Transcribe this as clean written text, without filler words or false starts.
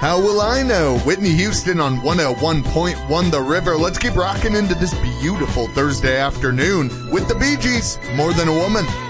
How will I know? Whitney Houston on 101.1 The River. Let's keep rocking into this beautiful Thursday afternoon with the Bee Gees, More Than a Woman.